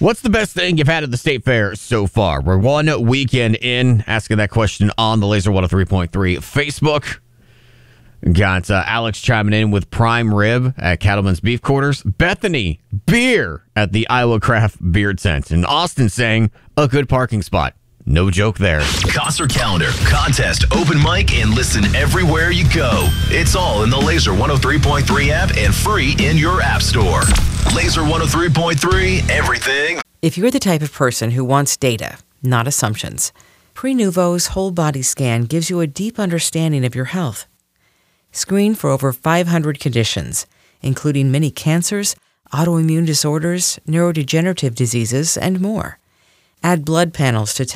What's the best thing you've had at the State Fair so far? We're 1 weekend in, asking that question on the Laser 103.3 Facebook. Got Alex chiming in with prime rib at Cattleman's Beef Quarters. Bethany, beer at the Iowa Craft Beer Tent. And Austin saying, a good parking spot. No joke there. Concert calendar, contest, open mic, and listen everywhere you go. It's all in the Laser 103.3 app and free in your app store. Laser 103.3, everything. If you're the type of person who wants data, not assumptions, Prenuvo's whole body scan gives you a deep understanding of your health. Screen for over 500 conditions, including many cancers, autoimmune disorders, neurodegenerative diseases, and more. Add blood panels to